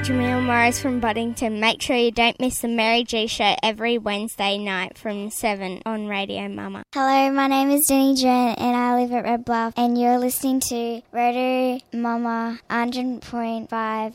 Jamil Morris from Boddington. Make sure you don't miss the Mary G Show every Wednesday night from 7 on Radio Mama. Hello, my name is Jenny Dren and I live at Red Bluff and you're listening to Radio Mama 100.5